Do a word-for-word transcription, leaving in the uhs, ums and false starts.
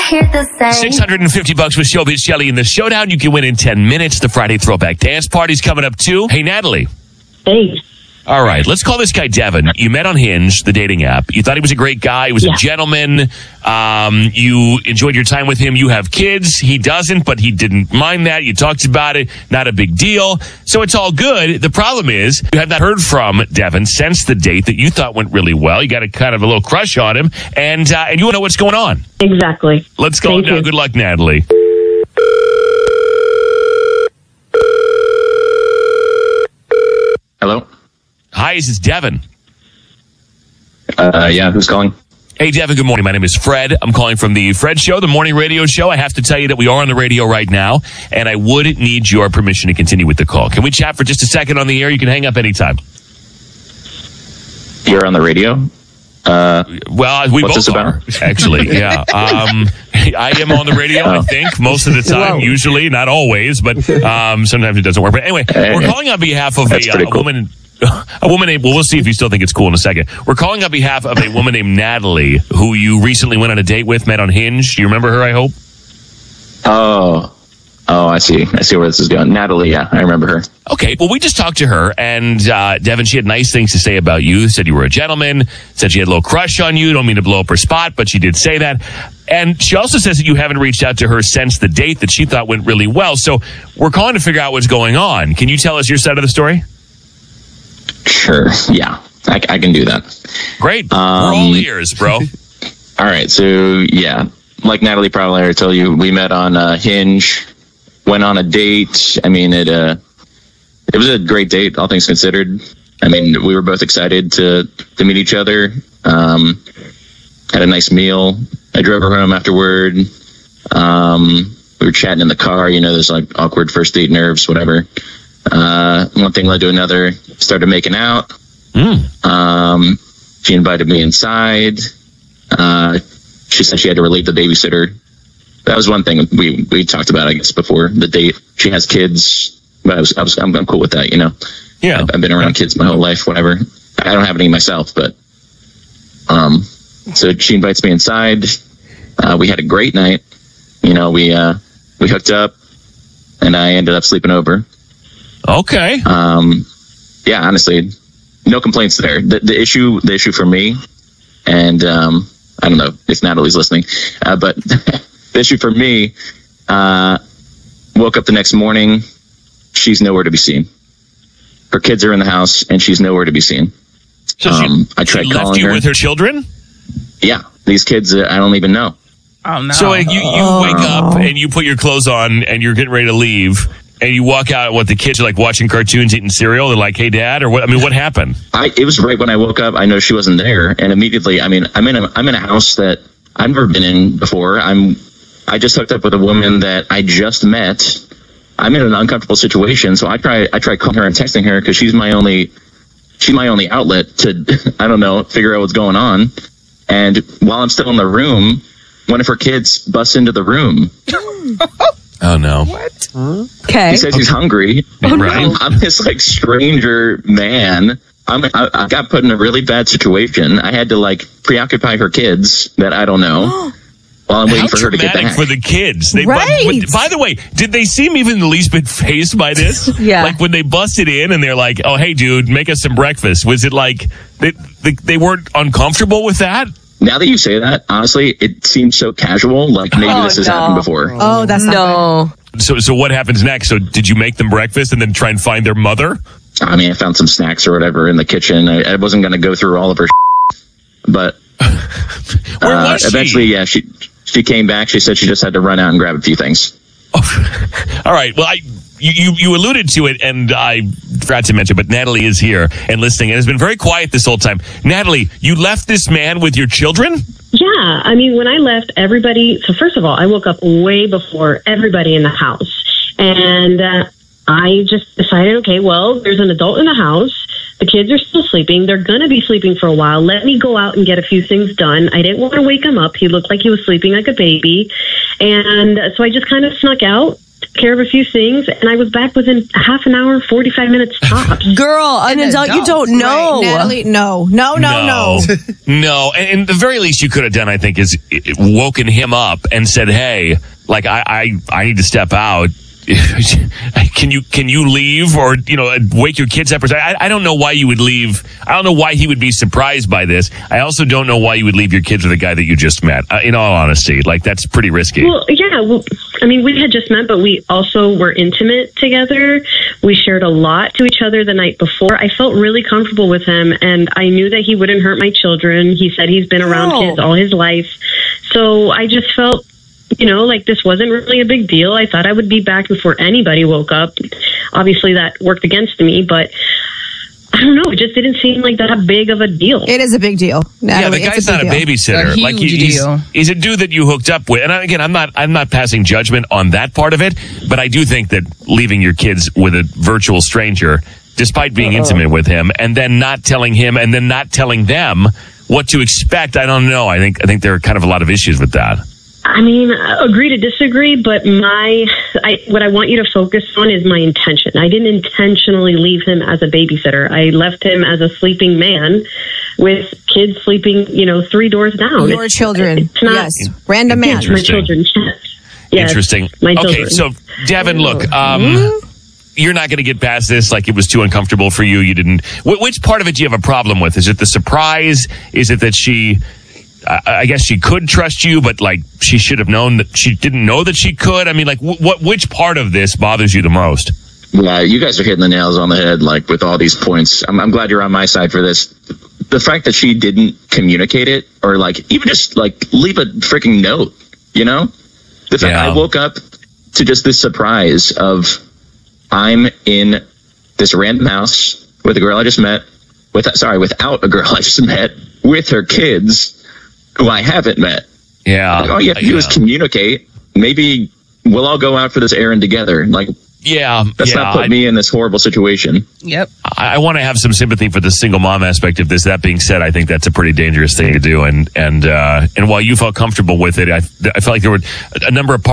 hear the same. six hundred fifty bucks with Showbiz Shelly in the showdown. You can win in ten minutes. The Friday Throwback Dance Party's coming up too. Hey, Natalie. Hey. All right, let's call this guy Devin. You met on Hinge, the dating app. You thought he was a great guy. He was Yeah. a gentleman. Um, you enjoyed your time with him. You have kids. He doesn't, but he didn't mind that. You talked about it. Not a big deal. So it's all good. The problem is you have not heard from Devin since the date that you thought went really well. You got a kind of a little crush on him, and uh, and you want to know what's going on. Exactly. Let's go Thank now. you. Good luck, Natalie. Hello? Hi, this is Devin. Uh, yeah, who's calling? Hey, Devin, good morning. My name is Fred. I'm calling from the Fred Show, the morning radio show. I have to tell you that we are on the radio right now, and I would need your permission to continue with the call. Can we chat for just a second on the air? You can hang up anytime. You're on the radio? Uh, Well, we What's both this about? are, actually. Yeah. Um, I am on the radio, I think, most of the time, Whoa. usually, not always, but um, sometimes it doesn't work. But anyway, we're calling on behalf of a, That's uh, pretty a cool. woman... A woman named, well, we'll see if you still think it's cool in a second. We're calling on behalf of a woman named Natalie, who you recently went on a date with, met on Hinge. Do you remember her, I hope? oh, oh, I see. I see where this is going. Natalie, yeah, I remember her. Okay, well, we just talked to her, and uh, Devin, she had nice things to say about you. Said you were a gentleman, said she had a little crush on you. Don't mean to blow up her spot, but she did say that. And she also says that you haven't reached out to her since the date that she thought went really well. So we're calling to figure out what's going on. Can you tell us your side of the story? Sure, yeah, I, I can do that. Great. Um, we're all ears, bro. All right, so, yeah, like Natalie probably already told you, we met on uh, Hinge, went on a date. I mean, it uh, it was a great date, all things considered. I mean, we were both excited to, to meet each other. Um, had a nice meal. I drove her home afterward. Um, we were chatting in the car. You know, there's like awkward first date nerves, whatever. Uh, one thing led to another. Started making out. Mm. Um, she invited me inside. Uh, she said she had to relieve the babysitter. That was one thing we, we talked about, I guess, before the date. She has kids, but I was, I was, I'm, I'm cool with that, you know. Yeah. I've, I've been around kids my whole life, whatever. I don't have any myself, but, um, so she invites me inside. Uh, we had a great night. You know, we, uh, we hooked up and I ended up sleeping over. Okay. Um, yeah, honestly, no complaints there. The, the issue, the issue for me, and um, I don't know if Natalie's listening, uh, but the issue for me, uh, woke up the next morning, she's nowhere to be seen. Her kids are in the house, and she's nowhere to be seen. So she, um, I tried she left calling you her. with her children? Yeah, these kids, uh, I don't even know. Oh, no. So like, you, you wake up and you put your clothes on and you're getting ready to leave. And you walk out, what, the kids are like watching cartoons, eating cereal. They're like, hey, Dad, or what? I mean, what happened? I, it was right when I woke up. I know she wasn't there, and immediately, I mean, I'm in a I'm in a house that I've never been in before. I'm I just hooked up with a woman that I just met. I'm in an uncomfortable situation, so I try I try calling her and texting her because she's my only she's my only outlet to I don't know figure out what's going on. And while I'm still in the room, one of her kids busts into the room. Oh, no. What? Okay. He says he's hungry. Right. I'm, I'm this like stranger man. I'm, I, I got put in a really bad situation. I had to like preoccupy her kids that I don't know while I'm waiting How for her to get traumatic back. for the kids. They, Right. By, by the way, did they seem even the least bit phased by this? Yeah. Like when they busted in and they're like, oh, hey, dude, make us some breakfast. Was it like they, they, they weren't uncomfortable with that? Now that you say that, honestly, it seems so casual. Like maybe Oh, this has no. happened before. Oh, that's no. So, so what happens next? So did you make them breakfast and then try and find their mother? I mean, I found some snacks or whatever in the kitchen. I, I wasn't going to go through all of her, but Where uh, was she? eventually, yeah, she she came back. She said she just had to run out and grab a few things. All right. Well, I you, you you alluded to it, and I forgot to mention, but Natalie is here and listening, and has been very quiet this whole time. Natalie, you left this man with your children? Yeah, I mean, when I left, everybody. So first of all, I woke up way before everybody in the house, and uh, I just decided, okay, well, there's an adult in the house. The kids are still sleeping. They're going to be sleeping for a while. Let me go out and get a few things done. I didn't want to wake him up. He looked like he was sleeping like a baby, and so I just kind of snuck out took care of a few things, and I was back within half an hour, forty-five minutes tops. Girl, an adult, you don't know. Right, Natalie, no, no, no, no. No, and, and the very least you could have done, I think, is woken him up and said, hey, like, I, I, I need to step out. Can you can you leave or, you know, wake your kids up? Or I, I don't know why you would leave. I don't know why he would be surprised by this. I also don't know why you would leave your kids with a guy that you just met. Uh, in all honesty, like, that's pretty risky. Well, yeah. Well, I mean, we had just met, but we also were intimate together. We shared a lot to each other the night before. I felt really comfortable with him, and I knew that he wouldn't hurt my children. He said he's been around Oh. kids all his life. So I just felt, you know, like this wasn't really a big deal. I thought I would be back before anybody woke up. Obviously, that worked against me, but I don't know. It just didn't seem like that big of a deal. It is a big deal. Yeah, Natalie, the it's guy's a not a big deal. babysitter. A like huge he's, deal. he's a dude that you hooked up with. And again, I'm not I'm not passing judgment on that part of it, but I do think that leaving your kids with a virtual stranger, despite being Uh-oh. intimate with him, and then not telling him, and then not telling them what to expect, I don't know. I think I think there are kind of a lot of issues with that. I mean, agree to disagree, but my, I, what I want you to focus on is my intention. I didn't intentionally leave him as a babysitter. I left him as a sleeping man with kids sleeping, you know, three doors down. Your It's- children. it's not- Yes. Random man. My Interesting. children. Yes. Yes, Interesting. My Okay, children. so Devin, look, um, you're not going to get past this. Like, it was too uncomfortable for you. You didn't. Wh- which part of it do you have a problem with? Is it the surprise? Is it that she? I, I guess she could trust you, but like she should have known that she didn't know that she could. I mean, like, wh- what? Which part of this bothers you the most? Yeah, you guys are hitting the nails on the head, like with all these points. I'm, I'm glad you're on my side for this. The fact that she didn't communicate it, or like even just like leave a freaking note, you know? The fact Yeah. I woke up to just this surprise of I'm in this random house with a girl I just met, with sorry, without a girl I just met, with her kids who I haven't met. Yeah. All you have to do is yeah. communicate. Maybe we'll all go out for this errand together. Like, Yeah. let's yeah, not put I- me in this horrible situation. Yep. I, I want to have some sympathy for the single mom aspect of this. That being said, I think that's a pretty dangerous thing to do. And and uh, and while you felt comfortable with it, I I felt like there were a number of parts